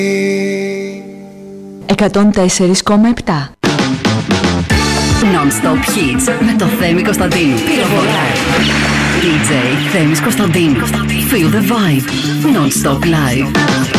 104,7 Non-stop hits με το Θέμη Κωνσταντίνου. Πυροβολάει. DJ Θέμης Κωνσταντίνου. Feel the vibe. Non-stop live.